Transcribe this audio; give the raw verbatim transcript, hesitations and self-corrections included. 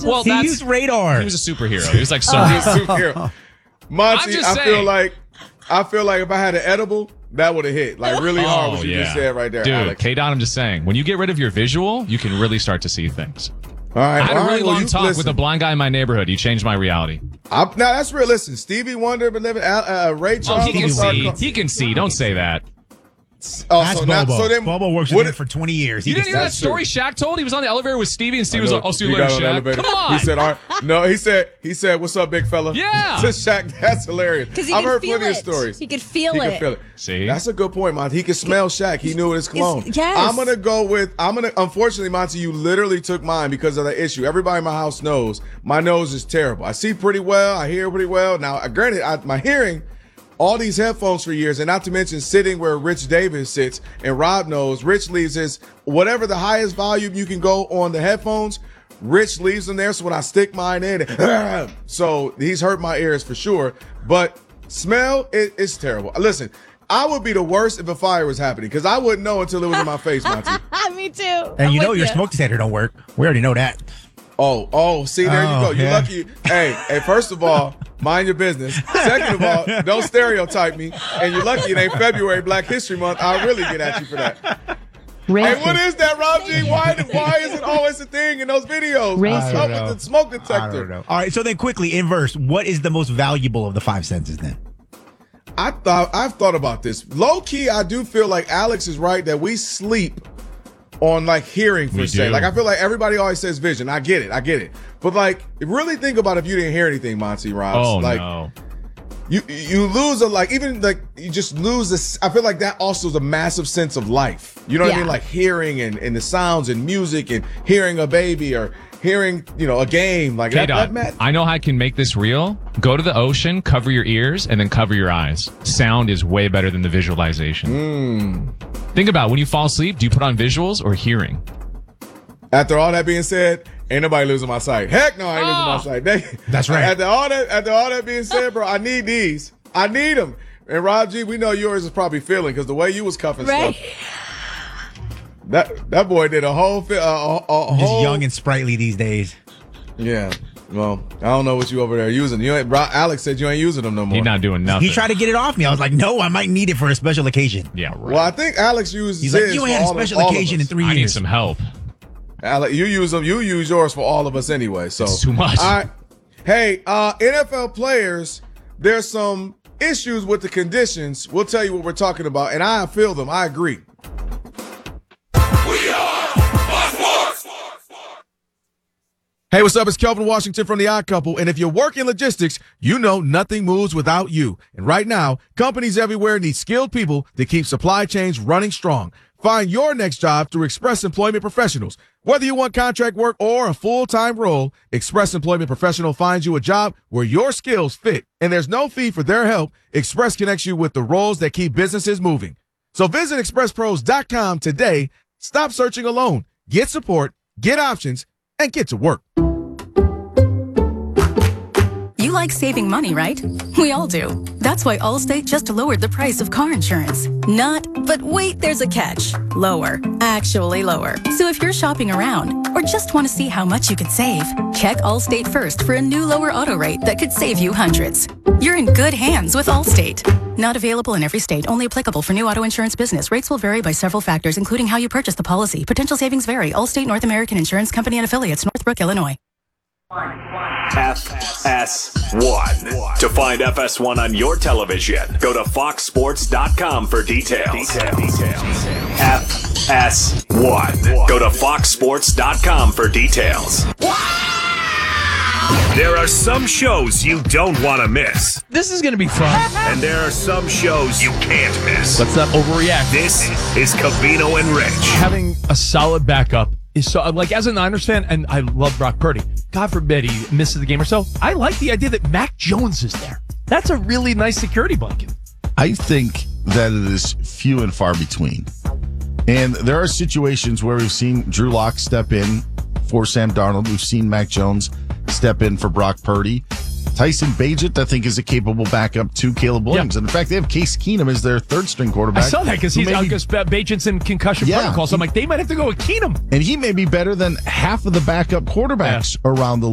just, well, he that's, used radar. He was a superhero. He was like so. He's a superhero. Monty, just I saying. feel like I feel like if I had an edible, that would have hit like really hard. What Oh, you yeah. just said right there, Dude, Alex. K-Dot, I'm just saying, when you get rid of your visual, you can really start to see things. All right, I had all a really right, well, long you- talk listen. with a blind guy in my neighborhood. He changed my reality. I, now that's real. Listen, Stevie Wonder been living. Uh, uh, Ray Oh, Charles. he can I'm sorry, see. co- He can see. Don't say that. Oh, That's so, now, Bobo. so then, Bobo works what with him if- for twenty years. He You didn't gets- hear that That's story Shaq told? He was on the elevator with Stevie, and Stevie was I like, know, "I'll see you he later, got on the Shaq." elevator. Come on. He said, all right. No, he said, he said, what's up, big fella? Yeah. To Shaq, that's hilarious. Because he I've could heard feel plenty it. of stories. He could feel He it. could feel it. See? That's a good point, Monty. He could smell Shaq. He knew it was cologne. yes. I'm going to go with, I'm going to, unfortunately, Monty, you literally took mine because of the issue. Everybody in my house knows my nose is terrible. I see pretty well. I hear pretty well. Now, granted, I, my hearing, all these headphones for years, and not to mention sitting where Rich Davis sits, and Rob knows, Rich leaves his, whatever the highest volume you can go on the headphones, Rich leaves them there, so when I stick mine in, so he's hurt my ears for sure, but smell, it, it's terrible. Listen, I would be the worst if a fire was happening, because I wouldn't know until it was in my face, Monty. Me too. And I'm you know with your you. smoke detector don't work. We already know that. Oh, oh, see, there Oh, you go. You're yeah. lucky. Hey, hey, first of all, mind your business. Second of all, don't stereotype me. And you're lucky it ain't February, Black History Month. I'll really get at you for that. Hey, what is that, Rob G? Why, why is it always a thing in those videos? What's I up don't know. with the smoke I detector? don't know. All right, so then quickly, inverse, what is the most valuable of the five senses then? I thought I've thought about this. Low key, I do feel like Alex is right that we sleep on like hearing per We se. do. Like I feel like everybody always says vision. I get it, I get it. But like, really think about if you didn't hear anything, Monty Robs. Oh, like, no. You you lose a like even like you just lose this. I feel like that also is a massive sense of life. You know what I Yeah. mean? Like hearing and, and the sounds and music and hearing a baby or hearing you know a game like that, K-Dot, that Matt. I know how I can make this real. Go to the ocean, cover your ears, and then cover your eyes. Sound is way better than the visualization. Mm. Think about it. When you fall asleep, do you put on visuals or hearing? After all that being said, ain't nobody losing my sight. Heck no, I ain't Oh. losing my sight. They, That's right. After all that, after all that being said, bro, I need these. I need them. And Rob G, we know yours is probably feeling because the way you was cuffing Right. stuff. That that boy did a whole fi- uh, a, a, a Just whole young and sprightly these days. yeah. Well, I don't know what you over there using. You ain't, Ro- Alex said you ain't using them no more. He's not doing nothing. He tried to get it off me. I was like, no, I might need it for a special occasion. Yeah, right. Well, I think Alex uses He's his like, you for ain't had a all of- special all of occasion in us. three I need years. some help. Alex, you use them. You use yours for all of us anyway. So It's too much. All right. Hey, uh, N F L players, there's some issues with the conditions. We'll tell you what we're talking about, and I feel them. I agree. Hey, what's up? It's Kelvin Washington from The Odd Couple. And if you work in logistics, you know nothing moves without you. And right now, companies everywhere need skilled people to keep supply chains running strong. Find your next job through Express Employment Professionals. Whether you want contract work or a full-time role, Express Employment Professional finds you a job where your skills fit. And there's no fee for their help. Express connects you with the roles that keep businesses moving. So visit express pros dot com today. Stop searching alone. Get support, get options, and get to work. You like saving money, right? We all do. That's why Allstate just lowered the price of car insurance. Not, but wait, there's a catch. Lower. Actually lower. So if you're shopping around or just want to see how much you could save, check Allstate first for a new lower auto rate that could save you hundreds. You're in good hands with Allstate. Not available in every state. Only applicable for new auto insurance business. Rates will vary by several factors, including how you purchase the policy. Potential savings vary. Allstate North American Insurance Company and Affiliates, Northbrook, Illinois. F S one. To find F S one on your television, go to fox sports dot com for details. F S one. Go to fox sports dot com for details. There are some shows you don't want to miss, This is going to be fun. and there are some shows you can't miss. Let's not overreact. This is Covino and Rich. Having a solid backup is so, like, as a Niners fan, and I love Brock Purdy. God forbid he misses the game or so. I like the idea that Mac Jones is there. That's a really nice security blanket. I think that it is few and far between. And there are situations where we've seen Drew Lock step in for Sam Darnold. We've seen Mac Jones step in for Brock Purdy. Tyson Bagent, I think, is a capable backup to Caleb Williams. Yeah. And in fact, they have Case Keenum as their third string quarterback. I saw that because who he's may out be- because Bagent's in concussion Yeah. protocol. So I'm like, they might have to go with Keenum. And he may be better than half of the backup quarterbacks around the